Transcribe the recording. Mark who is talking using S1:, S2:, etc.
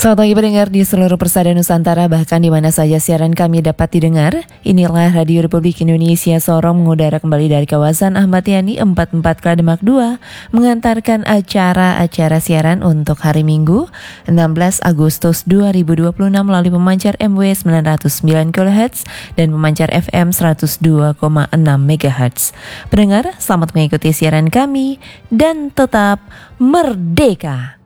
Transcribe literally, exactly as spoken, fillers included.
S1: Selamat pagi pendengar di seluruh persada Nusantara, bahkan di mana saja siaran kami dapat didengar. Inilah Radio Republik Indonesia Sorong mengudara kembali dari kawasan Ahmad Yani empat puluh empat Klademak dua, mengantarkan acara-acara siaran untuk hari Minggu enam belas Agustus dua ribu dua puluh enam melalui pemancar M W sembilan nol sembilan kilohertz dan pemancar F M seratus dua koma enam megahertz. Pendengar, selamat mengikuti siaran kami dan tetap merdeka.